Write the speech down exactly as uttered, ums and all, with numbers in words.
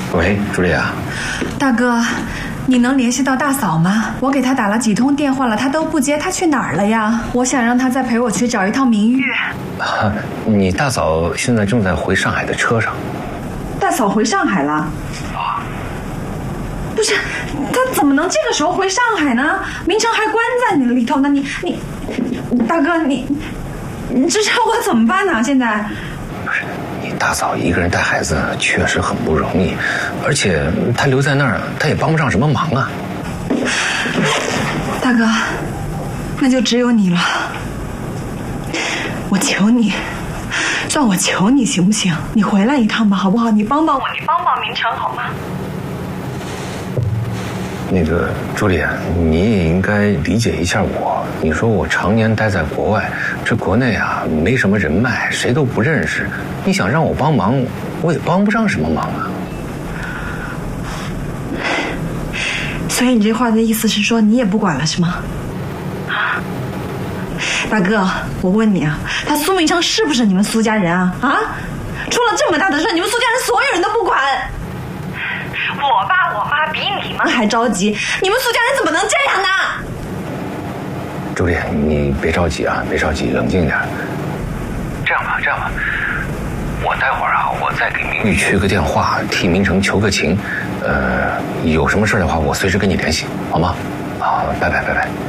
喂，朱莉啊， 大哥，你能联系到大嫂吗？我给她打了几通电话了，她都不接，她去哪儿了呀？我想让她再陪我去找一趟明玉。 啊，你大嫂现在正在回上海的车上。 大嫂回上海了？啊，不是，她怎么能这个时候回上海呢？明成还关在你里头呢，你你，大哥，你你这让我怎么办呢？现在？ 不是。大嫂一个人带孩子确实很不容易，而且她留在那儿，她也帮不上什么忙啊。 大哥，那就只有你了。我求你，算我求你行不行？你回来一趟吧，好不好？你帮帮我，你帮帮明成好吗？ 那个朱莉，你也应该理解一下我。你说我常年待在国外，这国内啊没什么人脉，谁都不认识。你想让我帮忙，我也帮不上什么忙啊。 所以你这话的意思是说你也不管了是吗？啊，大哥，我问你啊，他苏明成是不是你们苏家人啊？啊，出了这么大的事，你们苏家人所有人都不管。我爸我妈比你们还着急，你们苏家人怎么能这样呢？ 朱莉，你别着急啊，别着急，冷静点。这样吧，这样吧，我待会儿啊，我再给明玉去个电话，替明成求个情。呃，有什么事的话，我随时跟你联系，好吗？好，拜拜，拜拜。